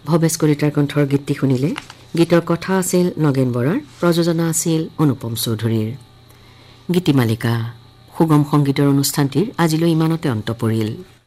ভৱেশ কলিতাৰ কণ্ঠৰ গীতটি শুনিলে। গীতৰ কথা আছিল নগেন বৰাৰ, প্ৰযোজনা আছিল অনুপম চৌধুৰীৰ। গীতিমালিকা সুগম সংগীতৰ অনুষ্ঠানটিৰ আজিলৈ ইমানতে অন্ত পৰিল।